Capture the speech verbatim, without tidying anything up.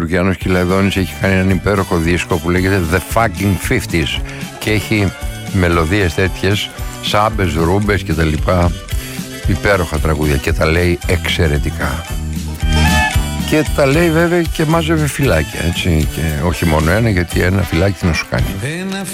Λουκιανός Κυλαϊδόνης έχει κάνει έναν υπέροχο δίσκο που λέγεται The Fucking πενήντα και έχει μελωδίες τέτοιες, σάμπες, ρούμπες και τα λοιπά, υπέροχα τραγούδια και τα λέει εξαιρετικά. Και τα λέει βέβαια και μάζευε φυλάκια, έτσι, και όχι μόνο ένα, γιατί ένα φυλάκι τι να σου κάνει.